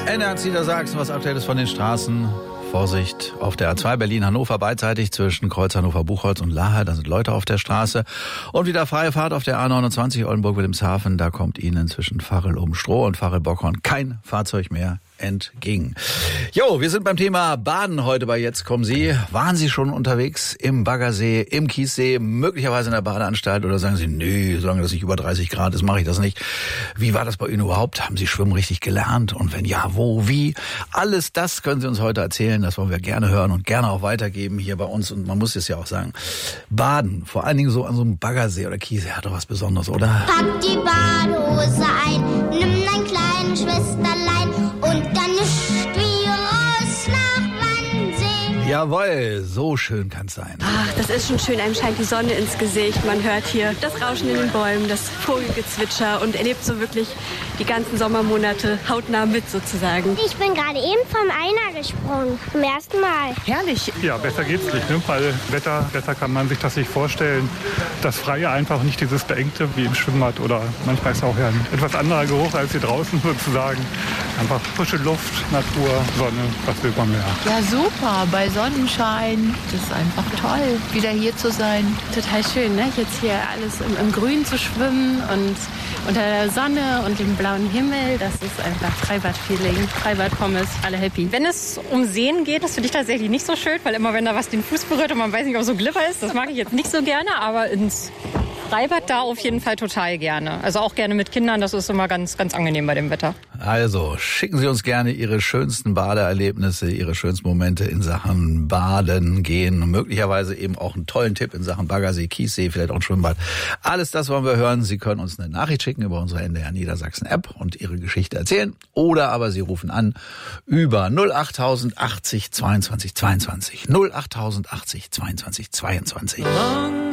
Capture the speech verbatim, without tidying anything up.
N R Niedersachsen, was Aktuelles von den Straßen. Vorsicht auf der A zwei Berlin-Hannover beidseitig zwischen Kreuz Hannover-Buchholz und Lahe. Da sind Leute auf der Straße. Und wieder freie Fahrt auf der A neunundzwanzig Oldenburg-Wilhelmshaven. Da kommt Ihnen zwischen Varel-Oben-Stroh und Varel-Bockhorn kein Fahrzeug mehr entgegen. Jo, wir sind beim Thema Baden heute bei Jetzt kommen Sie. Waren Sie schon unterwegs im Baggersee, im Kiessee, möglicherweise in der Badeanstalt, oder sagen Sie, nee, solange das nicht über dreißig Grad ist, mache ich das nicht. Wie war das bei Ihnen überhaupt? Haben Sie Schwimmen richtig gelernt? Und wenn ja, wo, wie? Alles das können Sie uns heute erzählen. Das wollen wir gerne hören und gerne auch weitergeben hier bei uns. Und man muss es ja auch sagen, Baden, vor allen Dingen so an so einem Baggersee oder Kiessee, hat doch was Besonderes, oder? Pack die Badehose ein, nimm dein kleines Schwesterlein und dann ist wie raus nach Wannsee. Jawohl, so schön kann's sein. Ach, das ist schon schön, einem scheint die Sonne ins Gesicht. Man hört hier das Rauschen in den Bäumen, das Vogelgezwitscher und erlebt so wirklich die ganzen Sommermonate hautnah mit sozusagen. Ich bin gerade eben vom Einer gesprungen, zum ersten Mal. Herrlich. Ja, besser geht's nicht, ne? Weil Wetter, besser kann man sich das nicht vorstellen. Das Freie einfach nicht dieses Beengte wie im Schwimmbad oder manchmal ist auch ja ein etwas anderer Geruch als hier draußen sozusagen. Einfach frische Luft, Natur, Sonne, was will man mehr? Ja, super, bei Sonnenschein. Das ist einfach toll, wieder hier zu sein. Total schön, ne? Jetzt hier alles im, im Grün zu schwimmen und unter der Sonne und dem blauen Himmel. Das ist einfach Freibad-Feeling. Freibad-Pommes, alle happy. Wenn es um Seen geht, das finde ich tatsächlich nicht so schön, weil immer wenn da was den Fuß berührt und man weiß nicht, ob so Glibber ist, das mag ich jetzt nicht so gerne, aber ins Freibad da auf jeden Fall total gerne. Also auch gerne mit Kindern, das ist immer ganz, ganz angenehm bei dem Wetter. Also, schicken Sie uns gerne Ihre schönsten Badeerlebnisse, Ihre schönsten Momente in Sachen Baden gehen und möglicherweise eben auch einen tollen Tipp in Sachen Baggersee, Kiessee, vielleicht auch ein Schwimmbad. Alles das wollen wir hören. Sie können uns eine Nachricht schicken über unsere N D R Niedersachsen App und Ihre Geschichte erzählen. Oder aber Sie rufen an über null acht achtzig zweiundzwanzig zweiundzwanzig. null acht achtzig zweiundzwanzig zweiundzwanzig.